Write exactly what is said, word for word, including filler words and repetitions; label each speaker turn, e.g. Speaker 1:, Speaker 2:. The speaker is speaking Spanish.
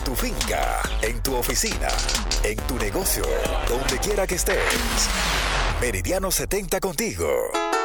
Speaker 1: tu finca, en tu oficina, en tu negocio, donde quiera que estés. Meridiano setenta contigo.